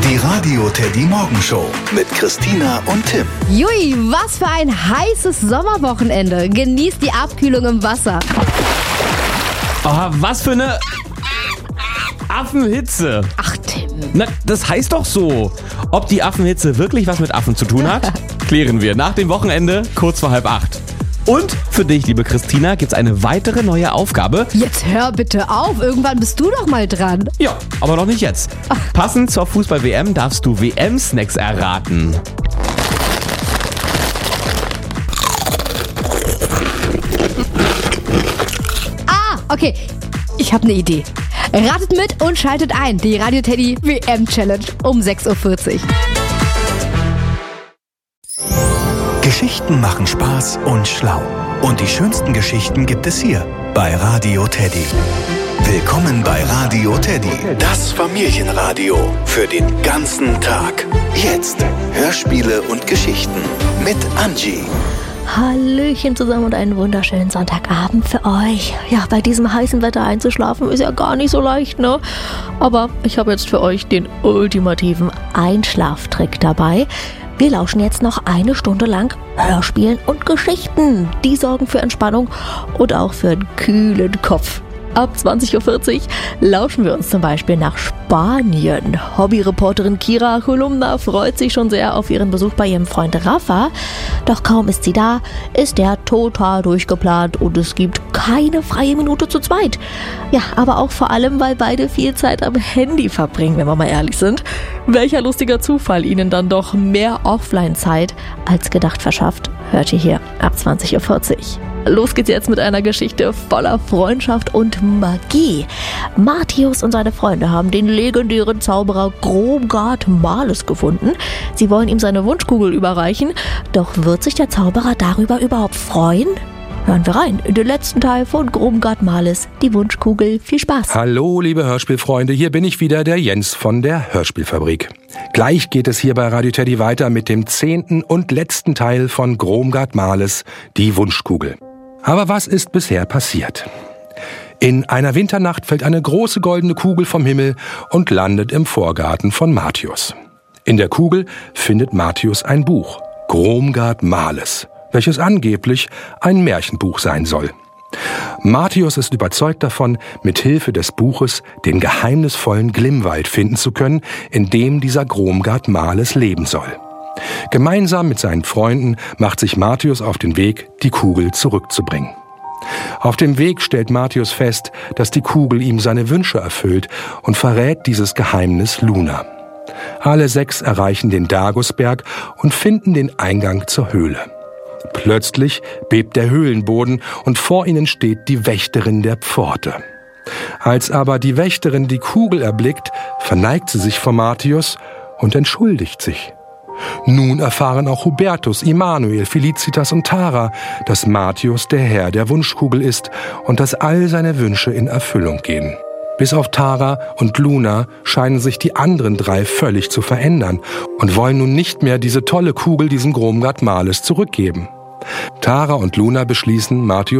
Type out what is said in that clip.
Die Radio Teddy Morgenshow mit Christina und Tim. Jui, was für ein heißes Sommerwochenende. Genießt die Abkühlung im Wasser. Oh, was für eine Affenhitze. Ach, Tim. Na, das heißt doch so. Ob die Affenhitze wirklich was mit Affen zu tun hat, klären wir nach dem Wochenende kurz vor 7:30. Und für dich, liebe Christina, gibt's eine weitere neue Aufgabe. Jetzt hör bitte auf, irgendwann bist du doch mal dran. Ja, aber noch nicht jetzt. Passend zur Fußball-WM darfst du WM-Snacks erraten. Okay, ich habe eine Idee. Ratet mit und schaltet ein. Die Radio Teddy WM-Challenge um 6:40 Uhr. Geschichten machen Spaß und schlau. Und die schönsten Geschichten gibt es hier bei Radio Teddy. Willkommen bei Radio Teddy, das Familienradio für den ganzen Tag. Jetzt Hörspiele und Geschichten mit Angie. Hallöchen zusammen und einen wunderschönen Sonntagabend für euch. Ja, bei diesem heißen Wetter einzuschlafen ist ja gar nicht so leicht, ne? Aber ich habe jetzt für euch den ultimativen Einschlaftrick dabei. Wir lauschen jetzt noch 1 Stunde lang Hörspielen und Geschichten. Die sorgen für Entspannung und auch für einen kühlen Kopf. Ab 20:40 Uhr lauschen wir uns zum Beispiel nach Spanien. Hobbyreporterin Kira Kolumna freut sich schon sehr auf ihren Besuch bei ihrem Freund Rafa. Doch kaum ist sie da, ist er total durchgeplant und es gibt keine freie Minute zu zweit. Ja, aber auch vor allem, weil beide viel Zeit am Handy verbringen, wenn wir mal ehrlich sind. Welcher lustiger Zufall ihnen dann doch mehr Offline-Zeit als gedacht verschafft, hört ihr hier ab 20:40 Uhr. Los geht's jetzt mit einer Geschichte voller Freundschaft und Magie. Martius und seine Freunde haben den legendären Zauberer Gromgard Males gefunden. Sie wollen ihm seine Wunschkugel überreichen. Doch wird sich der Zauberer darüber überhaupt freuen? Hören wir rein in den letzten Teil von Gromgard Males, die Wunschkugel. Viel Spaß! Hallo, liebe Hörspielfreunde, hier bin ich wieder, der Jens von der Hörspielfabrik. Gleich geht es hier bei Radio Teddy weiter mit dem 10. und letzten Teil von Gromgard Males, die Wunschkugel. Aber was ist bisher passiert? In einer Winternacht fällt eine große goldene Kugel vom Himmel und landet im Vorgarten von Martius. In der Kugel findet Martius ein Buch, Gromgard Males, welches angeblich ein Märchenbuch sein soll. Martius ist überzeugt davon, mit Hilfe des Buches den geheimnisvollen Glimmwald finden zu können, in dem dieser Gromgard Males leben soll. Gemeinsam mit seinen Freunden macht sich Martius auf den Weg, die Kugel zurückzubringen. Auf dem Weg stellt Martius fest, dass die Kugel ihm seine Wünsche erfüllt und verrät dieses Geheimnis Luna. Alle 6 erreichen den Dagusberg und finden den Eingang zur Höhle. Plötzlich bebt der Höhlenboden und vor ihnen steht die Wächterin der Pforte. Als aber die Wächterin die Kugel erblickt, verneigt sie sich vor Martius und entschuldigt sich. Nun erfahren auch Hubertus, Immanuel, Felicitas und Tara, dass Martius der Herr der Wunschkugel ist und dass all seine Wünsche in Erfüllung gehen. Bis auf Tara und Luna scheinen sich die anderen 3 völlig zu verändern und wollen nun nicht mehr diese tolle Kugel diesem Gromgard Males zurückgeben. Tara und Luna beschließen, Martius